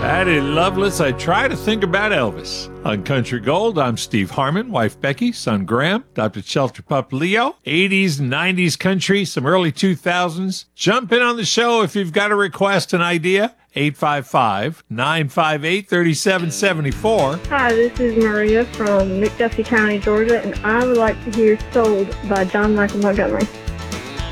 Patty Loveless, I try to think about Elvis. On Country Gold, I'm Steve Harmon, wife Becky, son Graham, adopted shelter pup Leo. 80s, 90s country, some early 2000s. Jump in on the show if you've got a request, an idea. 855-958-3774. Hi, this is Maria from McDuffie County, Georgia, and I would like to hear Sold by John Michael Montgomery.